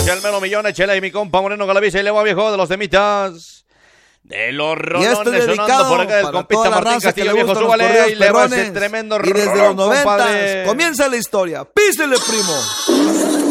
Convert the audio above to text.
el Melo Millones, Chela y mi compa Moreno Galavisa y Levo Viejo de los Temitas. De los rolones sonando por acá del compita Martín Castillo Viejo, súbale y le va ese tremendo y desde los 90 comienza la historia. ¡Písele, primo!